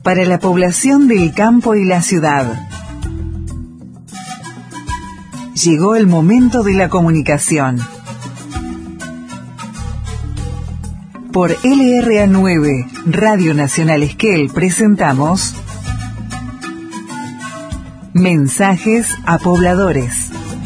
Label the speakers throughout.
Speaker 1: para la población del campo y la ciudad. Llegó el momento de la comunicación. Por LRA9, Radio Nacional Esquel, presentamos Mensajes a Pobladores.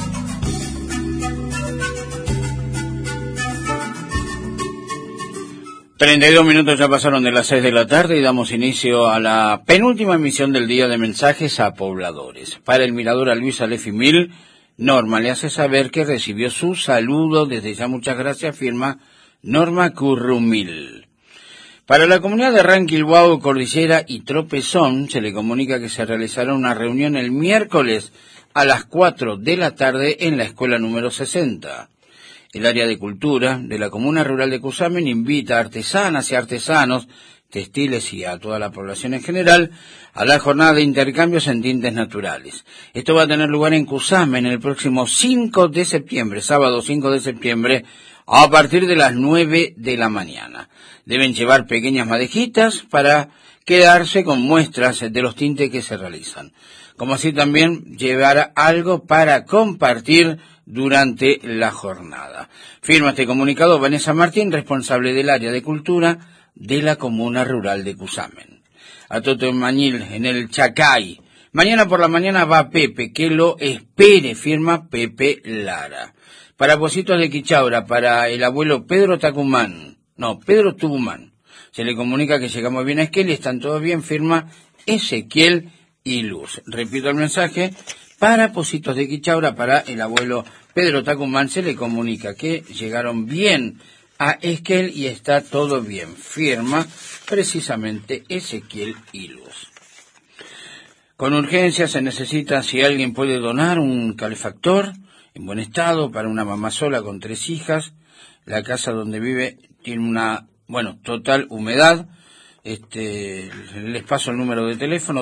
Speaker 2: ...32 ya pasaron de las 6 de la tarde y damos inicio a la penúltima emisión del día de Mensajes a Pobladores. Para el Mirador a Luis Alefi Mil, Norma le hace saber que recibió su saludo. Desde ya muchas gracias, firma Norma Currumil. Para la comunidad de Ranquilhuao, Cordillera y Tropezón se le comunica que se realizará una reunión el miércoles a las 4 de la tarde en la escuela número 60. El área de cultura de la comuna rural de Cusamen invita a artesanas y artesanos, textiles y a toda la población en general a la jornada de intercambios en tintes naturales. Esto va a tener lugar en Cusamen el próximo 5 de septiembre, sábado 5 de septiembre, a partir de las 9 de la mañana. Deben llevar pequeñas madejitas para quedarse con muestras de los tintes que se realizan, como así también llevar algo para compartir durante la jornada. Firma este comunicado Vanessa Martín, responsable del área de cultura de la comuna rural de Cusamen. A Totomañil, en el Chacay. Mañana por la mañana va Pepe, que lo espere, firma Pepe Lara. Para Positos de Quichaura, para el abuelo Pedro Tubumán. Se le comunica que llegamos bien a Esquel y están todos bien, firma Ezequiel y Luz. Repito el mensaje. Para Positos de Quichaura, para el abuelo Pedro Tacumán, se le comunica que llegaron bien a Esquel y está todo bien. Firma precisamente Ezequiel y Luz. Con urgencia se necesita, si alguien puede donar, un calefactor en buen estado para una mamá sola con 3 hijas. La casa donde vive tiene una, total humedad. Les paso el número de teléfono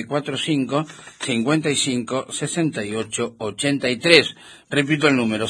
Speaker 2: 2945-55-68-83. Repito el número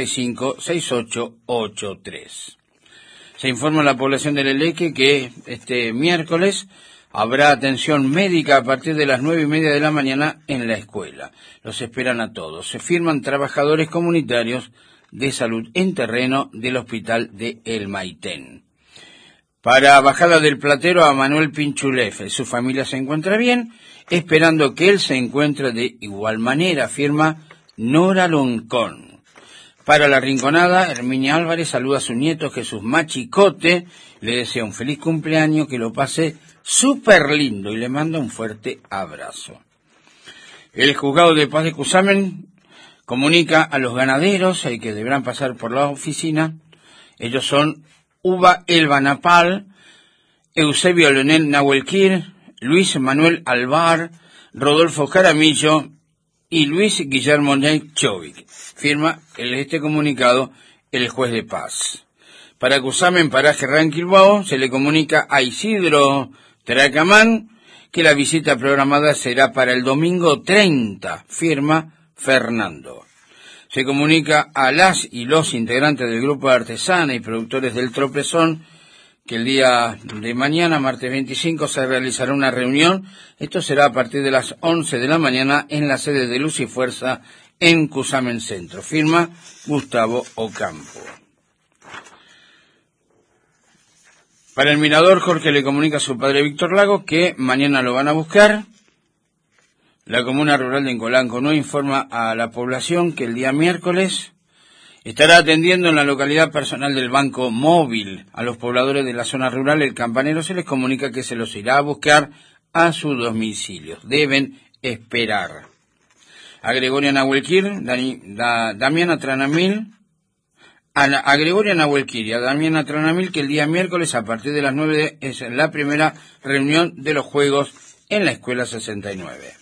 Speaker 2: 55-68-83. Se informa a la población del Eleque que este miércoles habrá atención médica a partir de las 9:30 de la mañana en la escuela. Los esperan a todos. Se firman trabajadores comunitarios de salud en terreno del hospital de El Maitén. Para Bajada del Platero, a Manuel Pinchulef, su familia se encuentra bien, esperando que él se encuentre de igual manera, firma Nora Loncón. Para La Rinconada, Herminia Álvarez saluda a su nieto Jesús Machicote, le desea un feliz cumpleaños, que lo pase súper lindo y le manda un fuerte abrazo. El Juzgado de Paz de Cusamen comunica a los ganaderos que deberán pasar por la oficina. Ellos son Uva Elba Napal, Eusebio Leonel Nahuelquir, Luis Manuel Alvar, Rodolfo Jaramillo y Luis Guillermo Nechovic. Firma este comunicado el juez de paz. Para Cusamen, paraje Ranquilhuao, se le comunica a Isidro Tracamán que la visita programada será para el domingo 30. Firma Fernando. Se comunica a las y los integrantes del grupo de artesanas y productores del Tropezón que el día de mañana, martes 25, se realizará una reunión. Esto será a partir de las 11 de la mañana en la sede de Luz y Fuerza en Cusamen Centro. Firma Gustavo Ocampo. Para el Mirador, Jorge le comunica a su padre Víctor Lagos que mañana lo van a buscar. La comuna rural de Encolanco informa a la población que el día miércoles estará atendiendo en la localidad personal del Banco Móvil a los pobladores de la zona rural. El campanero se les comunica que se los irá a buscar a sus domicilios. Deben esperar. A Gregoria Nahuelquir, Damiana Tranamil, a Gregoria Nahuelquir y a Damiana Tranamil, que el día miércoles a partir de las 9 es la primera reunión de los juegos en la Escuela 69.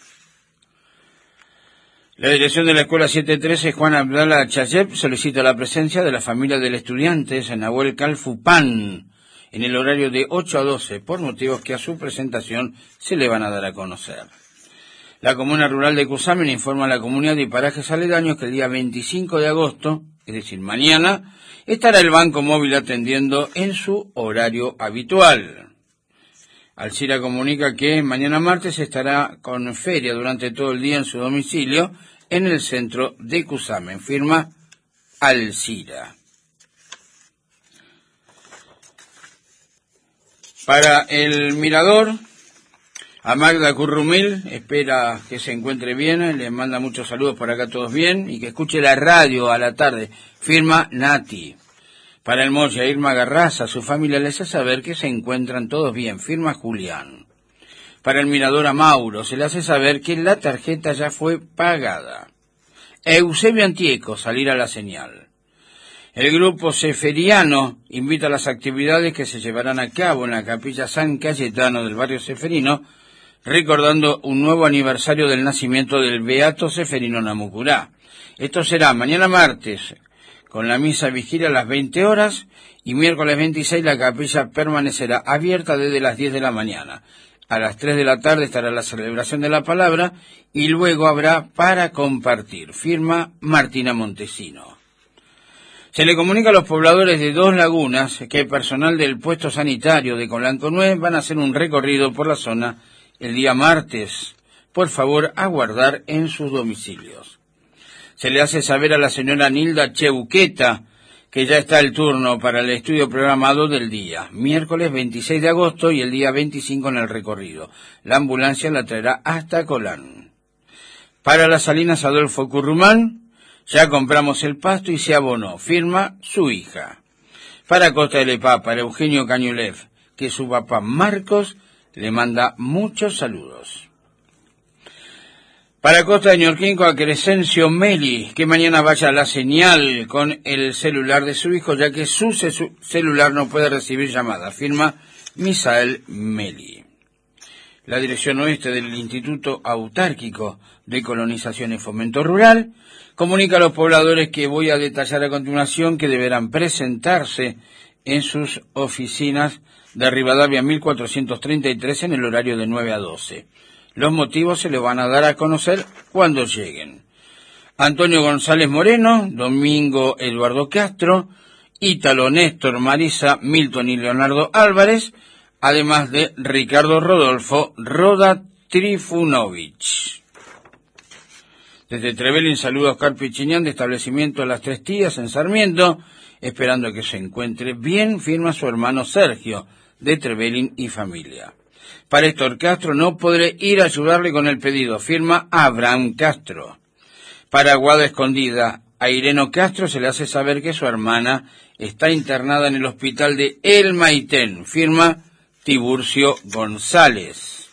Speaker 2: La dirección de la Escuela 713, Juan Abdala Chayep, solicita la presencia de la familia del estudiante Nahuel Calfupán en el horario de 8 a 12, por motivos que a su presentación se le van a dar a conocer. La comuna rural de Cusamen informa a la comunidad y parajes aledaños que el día 25 de agosto, es decir, mañana, estará el Banco Móvil atendiendo en su horario habitual. Alcira comunica que mañana martes estará con feria durante todo el día en su domicilio en el centro de Cusamen. Firma Alcira. Para el Mirador, a Magda Currumil, espera que se encuentre bien, le manda muchos saludos por acá, todos bien, y que escuche la radio a la tarde. Firma Nati. Para el Moya, Irma Garraza, su familia les hace saber que se encuentran todos bien. Firma Julián. Para el Mirador, a Mauro, se le hace saber que la tarjeta ya fue pagada. Eusebio Antieco, salir a la señal. El grupo Seferiano invita a las actividades que se llevarán a cabo en la capilla San Cayetano del barrio Seferino, recordando un nuevo aniversario del nacimiento del Beato Seferino Namucurá. Esto será mañana martes, con la misa vigilia a las 20 horas, y miércoles 26 la capilla permanecerá abierta desde las 10 de la mañana. A las 3 de la tarde estará la celebración de la palabra, y luego habrá para compartir. Firma Martina Montesino. Se le comunica a los pobladores de Dos Lagunas que el personal del puesto sanitario de Colanco 9 van a hacer un recorrido por la zona el día martes. Por favor, aguardar en sus domicilios. Se le hace saber a la señora Nilda Cheuqueta que ya está el turno para el estudio programado del día, miércoles 26 de agosto y el día 25 en el recorrido. La ambulancia la traerá hasta Colán. Para las Salinas Adolfo Currumán, ya compramos el pasto y se abonó. Firma su hija. Para Costa de Lepá, para Eugenio Cañulev, que su papá Marcos le manda muchos saludos. Para Costa de Ñorquinco, a Crescencio Meli, que mañana vaya a la señal con el celular de su hijo, ya que su celular no puede recibir llamadas. Firma Misael Meli. La dirección oeste del Instituto Autárquico de Colonización y Fomento Rural comunica a los pobladores que voy a detallar a continuación que deberán presentarse en sus oficinas de Rivadavia 1433 en el horario de 9 a 12. Los motivos se les van a dar a conocer cuando lleguen. Antonio González Moreno, Domingo Eduardo Castro, Ítalo Néstor, Marisa, Milton y Leonardo Álvarez, además de Ricardo Rodolfo Roda Trifunovich. Desde Trevelin saluda a Oscar Pichiñán de establecimiento Las Tres Tías en Sarmiento, esperando que se encuentre bien, firma su hermano Sergio, de Trevelin y familia. Para Héctor Castro no podré ir a ayudarle con el pedido, firma Abraham Castro. Para Guada Escondida, a Ireno Castro se le hace saber que su hermana está internada en el hospital de El Maitén, firma Tiburcio González.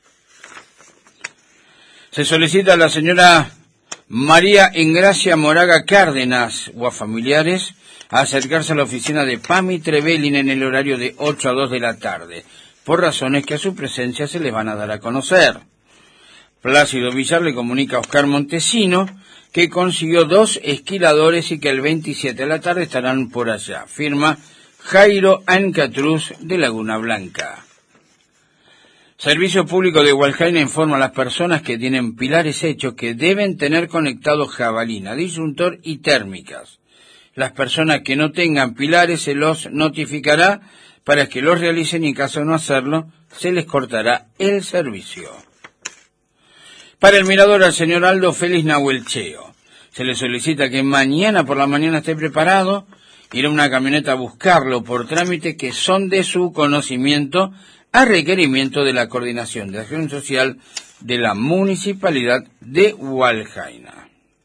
Speaker 2: Se solicita a la señora María Ingracia Moraga Cárdenas o a familiares a acercarse a la oficina de PAMI Trevelin en el horario de 8 a 2 de la tarde, por razones que a su presencia se les van a dar a conocer. Plácido Villar le comunica a Oscar Montesino que consiguió 2 esquiladores y que el 27 de la tarde estarán por allá. Firma Jairo Ancatruz de Laguna Blanca. Servicio Público de Hualjaina informa a las personas que tienen pilares hechos que deben tener conectados jabalina, disyuntor y térmicas. Las personas que no tengan pilares se los notificará para que los realicen y en caso de no hacerlo, se les cortará el servicio. Para el Mirador al señor Aldo Félix Nahuelcheo, se le solicita que mañana por la mañana esté preparado, ir a una camioneta a buscarlo por trámite que son de su conocimiento a requerimiento de la Coordinación de Acción Social de la Municipalidad de Hualjaina.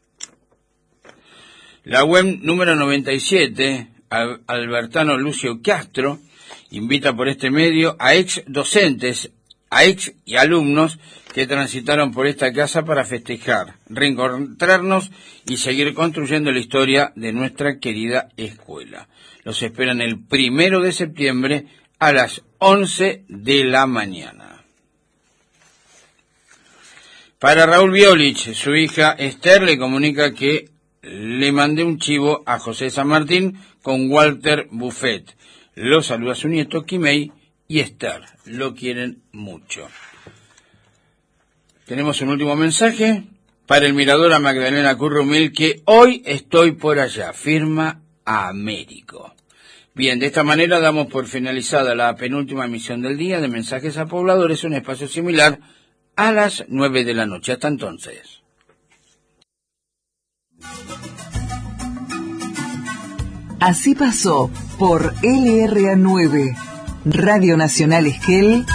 Speaker 2: La web número 97, Albertano Lucio Castro, invita por este medio a ex docentes, a ex y alumnos que transitaron por esta casa para festejar, reencontrarnos y seguir construyendo la historia de nuestra querida escuela. Los esperan el 1 de septiembre a las 11 de la mañana. Para Raúl Violich, su hija Esther le comunica que le mandé un chivo a José San Martín con Walter Buffet. Lo saluda su nieto Quimei y Esther. Lo quieren mucho. Tenemos un último mensaje para el Mirador a Magdalena Currumil, que hoy estoy por allá. Firma Américo. Bien, de esta manera damos por finalizada la penúltima emisión del día de Mensajes a Pobladores, un espacio similar a las 9 de la noche. Hasta entonces.
Speaker 1: Así pasó por LRA9, Radio Nacional Esquel,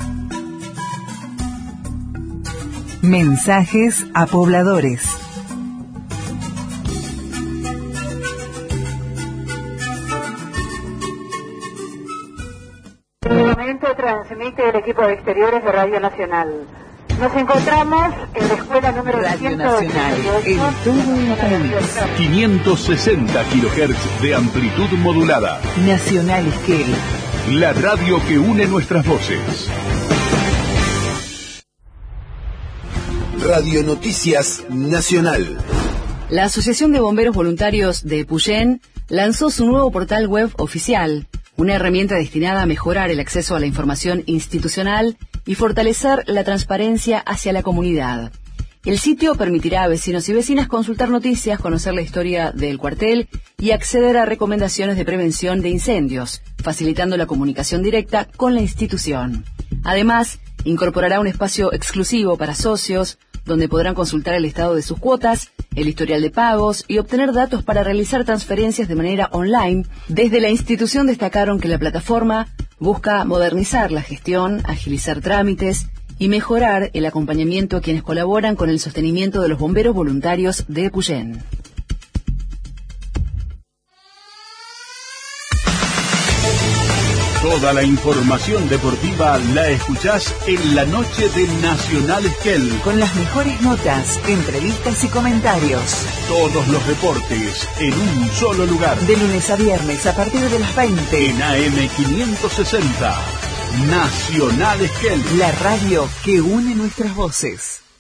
Speaker 1: Mensajes a Pobladores.
Speaker 3: En este momento transmite el equipo de exteriores de Radio Nacional. Nos encontramos en la escuela número
Speaker 1: Radio Nacional, en todo el país.
Speaker 4: 560 kHz de amplitud modulada.
Speaker 1: Nacional Esquel,
Speaker 4: La radio que une nuestras voces.
Speaker 5: Radio Noticias Nacional.
Speaker 6: La Asociación de Bomberos Voluntarios de Epuyén lanzó su nuevo portal web oficial, una herramienta destinada a mejorar el acceso a la información institucional y fortalecer la transparencia hacia la comunidad. El sitio permitirá a vecinos y vecinas consultar noticias, conocer la historia del cuartel y acceder a recomendaciones de prevención de incendios, facilitando la comunicación directa con la institución. Además, incorporará un espacio exclusivo para socios, donde podrán consultar el estado de sus cuotas, el historial de pagos y obtener datos para realizar transferencias de manera online. Desde la institución destacaron que la plataforma busca modernizar la gestión, agilizar trámites y mejorar el acompañamiento a quienes colaboran con el sostenimiento de los bomberos voluntarios de Epuyén.
Speaker 4: Toda la información deportiva la escuchás en la noche de Nacional Esquel.
Speaker 1: con las mejores notas, entrevistas y comentarios.
Speaker 4: Todos los deportes en un solo lugar.
Speaker 1: De lunes a viernes a partir de las 20.
Speaker 4: En AM 560. Nacional Esquel.
Speaker 1: La radio que une nuestras voces.